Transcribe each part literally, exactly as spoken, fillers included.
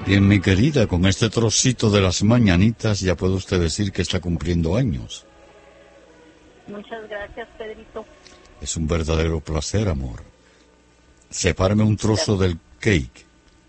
Bien, mi querida, con este trocito de las mañanitas ya puede usted decir que está cumpliendo años. Muchas gracias, Pedrito. Es un verdadero placer, amor. Sepárame un trozo del cake.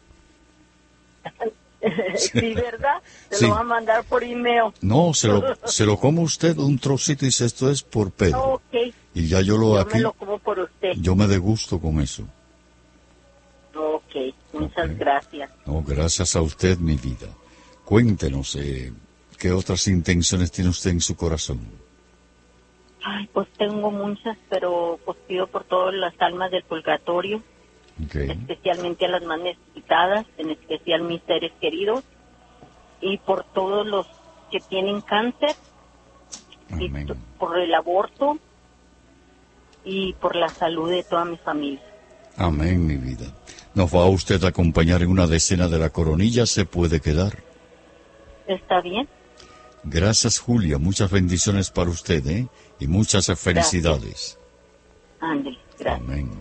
Sí, ¿verdad? Te Sí. lo va a mandar por email. No, se lo, se lo come usted un trocito y dice, esto es por Pedro. Ok. Y ya yo lo Yo aquí, me lo como por usted. yo me degusto con eso. Ok, muchas Ok. gracias. No, gracias a usted, mi vida. Cuéntenos, eh, ¿qué otras intenciones tiene usted en su corazón? Ay, pues tengo muchas, pero pues pido por todas las almas del purgatorio, Okay. especialmente a las más necesitadas, en especial mis seres queridos, y por todos los que tienen cáncer, y Amén. t- por el aborto, y por la salud de toda mi familia. Amén, mi vida. ¿Nos va usted a acompañar en una decena de la coronilla? ¿Se puede quedar? ¿Está bien? Gracias, Julia. Muchas bendiciones para usted, ¿eh? Y muchas felicidades. Ándale, gracias. Amén.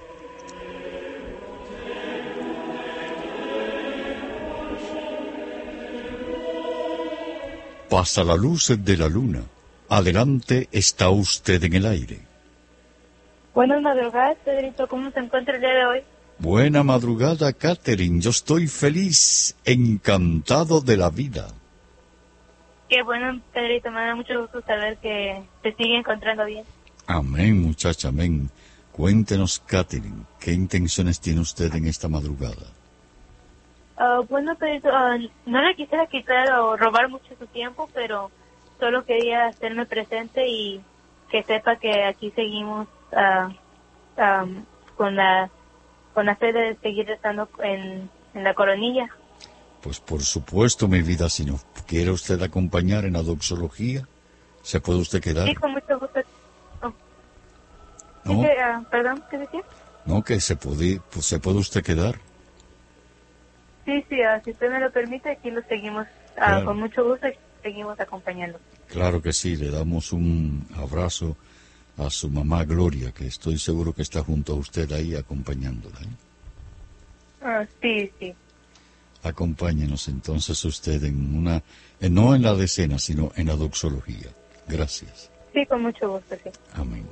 Pasa la luz de la luna. Adelante está usted en el aire. Buenas madrugadas, Pedrito. ¿Cómo se encuentra el día de hoy? Buena madrugada, Catherine. Yo estoy feliz, encantado de la vida. Qué bueno, Pedrito. Me da mucho gusto saber que te sigue encontrando bien. Amén, muchacha, amén. Cuéntenos, Catherine, ¿qué intenciones tiene usted en esta madrugada? Ah, bueno, Pedrito, ah, no le quisiera quitar o robar mucho su tiempo, pero solo quería hacerme presente y que sepa que aquí seguimos ah, ah, con la con la fe de seguir estando en, en la coronilla. Pues por supuesto, mi vida, si nos quiere usted acompañar en la doxología, ¿se puede usted quedar? Sí, con mucho gusto. Oh. ¿No? Dice, ah, perdón, ¿qué decía? No, que se puede, pues se puede usted quedar. Sí, sí, ah, si usted me lo permite, aquí lo seguimos ah, Claro. con mucho gusto y seguimos acompañando. Claro que sí, le damos un abrazo a su mamá Gloria, que estoy seguro que está junto a usted ahí acompañándola, ¿eh? Ah, sí, sí. Acompáñenos entonces usted en una, eh, no en la decena, sino en la doxología. Gracias. Sí, con mucho gusto, sí. Amén.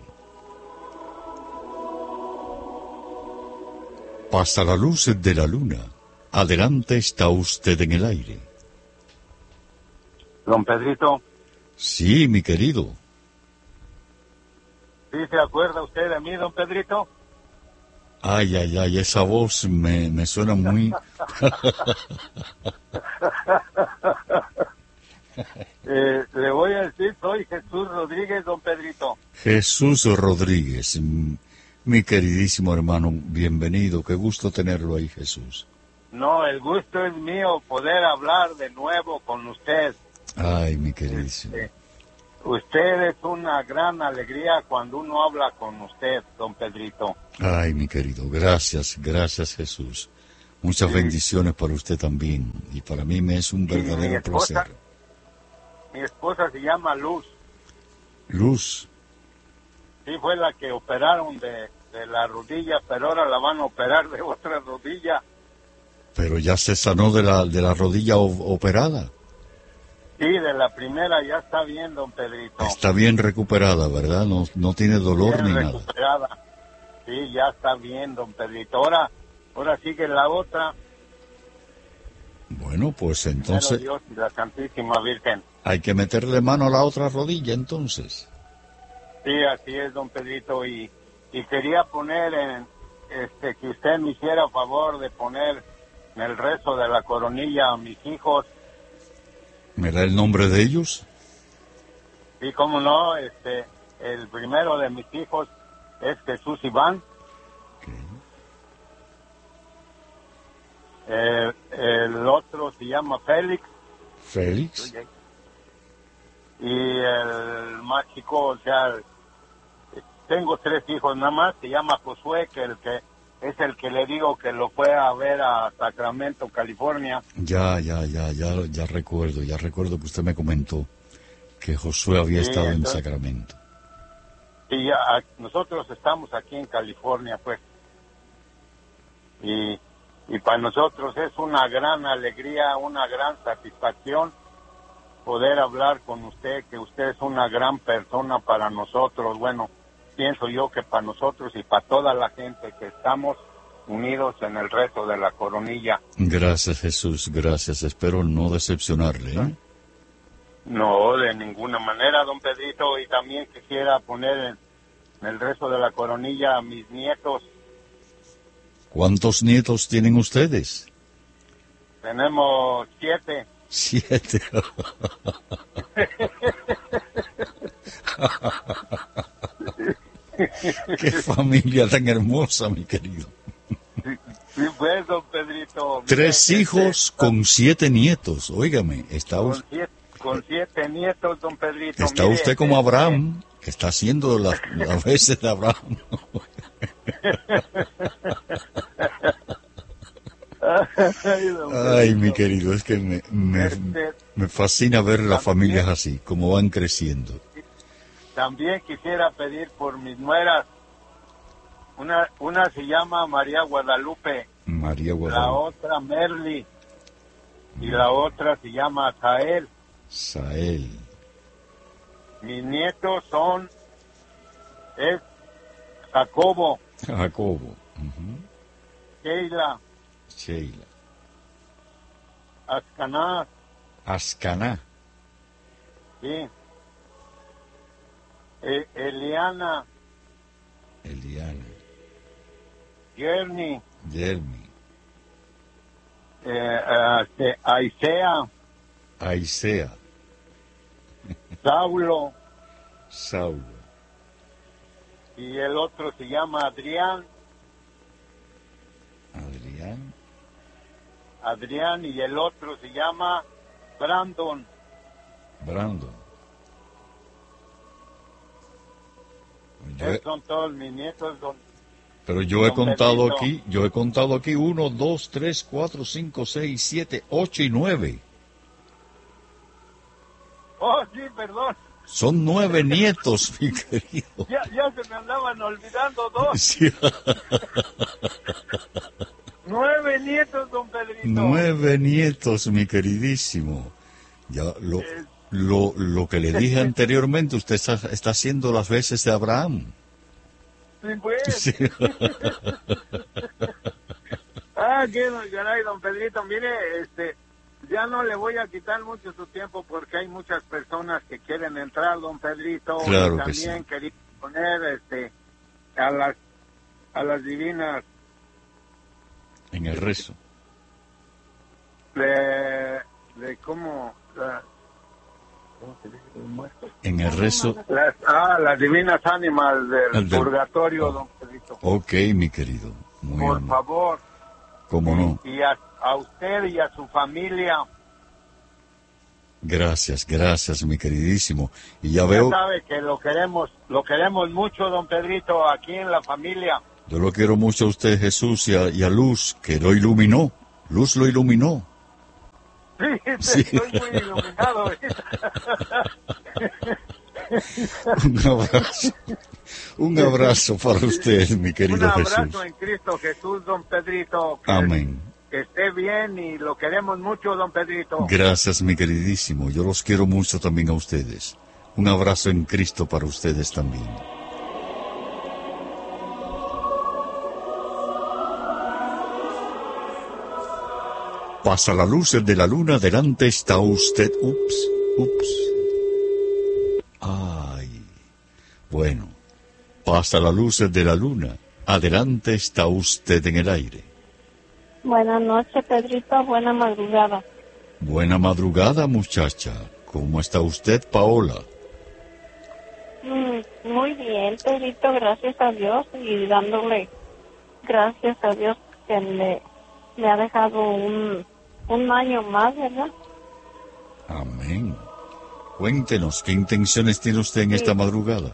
Pasa la luz de la luna. Adelante está usted en el aire. Don Pedrito, Sí, mi querido. ¿sí se acuerda usted de mí, don Pedrito? Ay, ay, ay, esa voz me, me suena muy... eh, le voy a decir, soy Jesús Rodríguez, don Pedrito. Jesús Rodríguez, m- mi queridísimo hermano, bienvenido, qué gusto tenerlo ahí, Jesús. No, el gusto es mío poder hablar de nuevo con usted. Ay, mi queridísimo. Este, usted es una gran alegría cuando uno habla con usted, don Pedrito. Ay, mi querido, gracias, gracias, Jesús. Muchas Sí. bendiciones para usted también, y para mí me es un Y mi verdadero esposa- placer. Mi esposa se llama Luz. Luz, Sí, fue la que operaron de, de la rodilla, pero ahora la van a operar de otra rodilla. pero ya se sanó de la, de la rodilla o- operada. Sí, de la primera ya está bien, don Pedrito. Está bien recuperada, ¿verdad? No, no tiene dolor Bien ni nada. recuperada. Sí, ya está bien, don Pedrito. Ahora, ahora sigue la otra. Bueno, pues Primero entonces Dios y la Santísima Virgen. hay que meterle mano a la otra rodilla, entonces. Sí, así es, don Pedrito. Y, y quería poner en, este, que usted me hiciera favor de poner en el rezo de la coronilla a mis hijos. ¿Me da el nombre de ellos? Sí, cómo no, este, el primero de mis hijos es Jesús Iván. Ok. Eh, el otro se llama Félix. Félix. Y el más chico, o sea, tengo tres hijos nada más, se llama Josué, que el que es el que le digo que lo fue a ver a Sacramento, California. Ya, ya, ya, ya, ya recuerdo, ya recuerdo que usted me comentó que Josué había Sí, estado en entonces- Sacramento. Y ya, nosotros estamos aquí en California, pues. Y, y para nosotros es una gran alegría, una gran satisfacción poder hablar con usted, que usted es una gran persona para nosotros. Bueno, pienso yo que para nosotros y para toda la gente que estamos unidos en el rezo de la coronilla. Gracias, Jesús, gracias. Espero no decepcionarle, ¿eh? No, de ninguna manera, don Pedrito, y también quisiera poner en, en el rezo de la coronilla a mis nietos. ¿Cuántos nietos tienen ustedes? Tenemos siete. Siete. Qué familia tan hermosa, mi querido. Sí, pues, don Pedrito. Tres mire, hijos este, con siete nietos. Óigame, está, con us- siete, con siete nietos, don Pedrito. está mire, usted como este, Abraham, que está haciendo las, las veces de Abraham. Ay, don Ay, Pedrito. mi querido, es que me, me, Este, me fascina ver las familias así, como van creciendo. También quisiera pedir por mis nueras. Una, una se llama María Guadalupe, María la Guadalupe, otra Merly y la otra se llama Jael. Sael, Mis nietos son es Jacobo, Jacobo, ujú, Sheila, Sheila, Ascanaz, Ascaná, sí, E- Eliana, Eliana, Yerni, Yermi, eh, eh, este, Aisea, Aisea, Saulo, Saulo, y el otro se llama Adrián, Adrián, Adrián, y el otro se llama Brandon. Brandon. Yo he- Esos son todos mis nietos, don. pero yo he Don contado Pedrito. aquí, yo he contado aquí uno, dos, tres, cuatro, cinco, seis, siete, ocho y nueve. Oh, sí, perdón. Son nueve nietos, mi querido. Ya, ya se me andaban olvidando dos. Sí. Nueve nietos, don Pedrito. Nueve nietos, mi queridísimo. Ya lo, lo, lo que le dije anteriormente, usted está, está haciendo las veces de Abraham. Sí, pues. Sí. Ah, qué caray, don Pedrito. Mire, este, ya no le voy a quitar mucho su tiempo porque hay muchas personas que quieren entrar, don Pedrito. Claro y que también sí. quería poner, este, a las, a las divinas En el rezo. de, de cómo, la- ¿cómo se dice? Los muertos. En el rezo. Las, ah, las divinas ánimas del El del- purgatorio, oh. don Pedrito. Ok, mi querido. Muy Por amable. favor. ¿Cómo no? Y a, a usted y a su familia. Gracias, gracias, mi queridísimo. Y ya Ya veo, sabe que lo queremos, lo queremos mucho, don Pedrito, aquí en la familia. yo lo quiero mucho a usted, Jesús, y a, y a Luz, que lo iluminó. Luz lo iluminó. Sí, Sí. estoy muy iluminado. Un abrazo. Un abrazo para usted, mi Un querido abrazo Jesús. en Cristo Jesús, don Pedrito. Que, Amén. que esté bien y lo queremos mucho, don Pedrito. Gracias, mi queridísimo. Yo los quiero mucho también a ustedes. Un abrazo en Cristo para ustedes también. Pasa la luz de la luna, delante está usted. Ups, ups. Ay. Bueno, pasa la luz de la luna, adelante está usted en el aire. Buenas noches, Pedrito. Buena madrugada. Buena madrugada, muchacha. ¿Cómo está usted, Paola? Mm, muy bien, Pedrito. Gracias a Dios y dándole gracias a Dios que me, me ha dejado un, un año más, ¿verdad? Amén. Cuéntenos, ¿qué intenciones tiene usted en Sí. esta madrugada?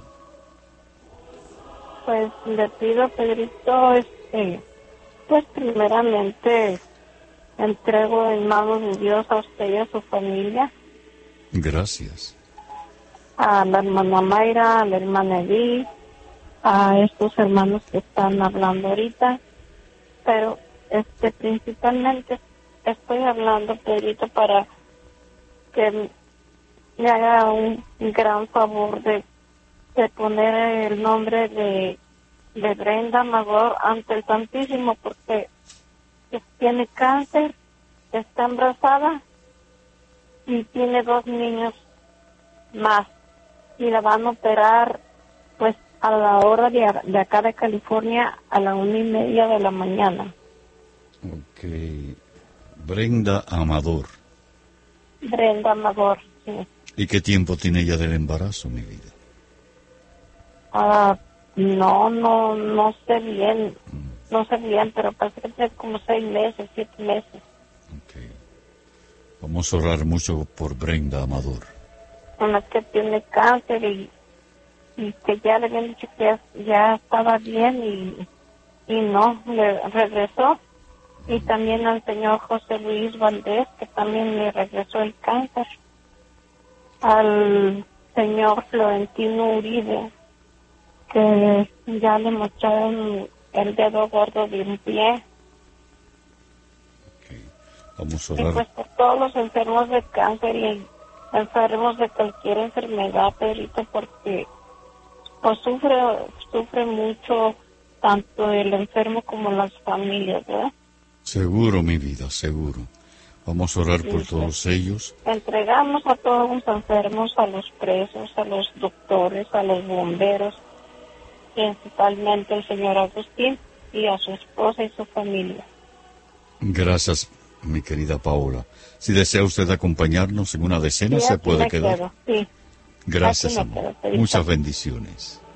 Pues le pido, Pedrito, este, pues primeramente entrego en manos de Dios a usted y a su familia, Gracias. a la hermana Mayra, a la hermana Edith, a estos hermanos que están hablando ahorita, pero este, principalmente estoy hablando, Pedrito, para que me haga un gran favor de, de poner el nombre de, de Brenda Amador ante el Santísimo, porque tiene cáncer, está embarazada y tiene dos niños más, y la van a operar pues a la hora de, de acá de California a la una y media de la mañana. Ok. Brenda Amador. Brenda Amador, sí. ¿Y qué tiempo tiene ella del embarazo, mi vida? Ah, no, no, no sé bien, no sé bien, pero parece que tiene como seis meses, siete meses. Ok. Vamos a orar mucho por Brenda Amador. Una que tiene cáncer y, y que ya le habían dicho que ya, ya estaba bien y, y no, le regresó. Y también al señor José Luis Valdés, que también le regresó el cáncer. Al señor Florentino Uribe, que ya le mostraron el dedo gordo de un pie. Okay. Vamos a Y orar. pues por todos los enfermos de cáncer y enfermos de cualquier enfermedad, Pedrito, porque pues sufre, sufre mucho tanto el enfermo como las familias, ¿verdad? Seguro, mi vida, seguro. Vamos a orar Sí, por sí. todos ellos. Entregamos a todos los enfermos, a los presos, a los doctores, a los bomberos, principalmente al señor Agustín y a su esposa y su familia. Gracias, mi querida Paola. Si desea usted acompañarnos en una decena, Sí, se aquí puede me quedar. quedo, sí. Gracias, Aquí me amor. quedo, Pedrito. Muchas bendiciones.